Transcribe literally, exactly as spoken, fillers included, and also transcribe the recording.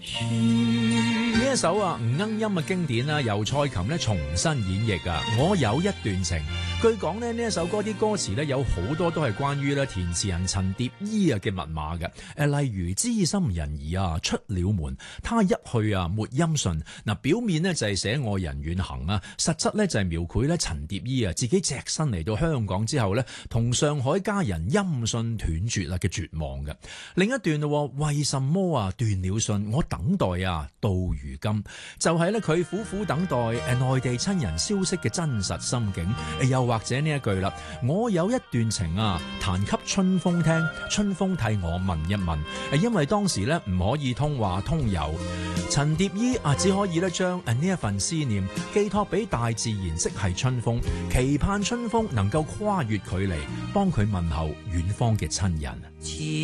呢一首啊吳鶯音嘅經典啊，由蔡琴咧重新演繹啊。我有一段情，據講咧呢一首歌啲歌詞咧有好多都係關於咧填詞人陳蝶衣啊嘅密碼嘅。誒，例如知心人兒啊出了門，他一去啊沒音訊。嗱，表面呢就係寫愛人遠行啊，實質咧就係描繪咧陳蝶衣啊自己隻身嚟到香港之後咧，同上海家人音訊斷絕啊嘅絕望嘅。另一段咯，為什麼啊斷了信，我等待啊到如今，就係咧佢苦苦等待誒內地親人消息嘅真實心境。又或者呢一句啦，我有一段情啊彈給春風聽，春風替我問一問。誒，因為當時咧唔可以通話通郵，陳蝶衣啊只可以咧將誒呢一份思念寄託俾大自然，即係春風，期盼春風能夠跨越距離，幫佢問候遠方嘅親人。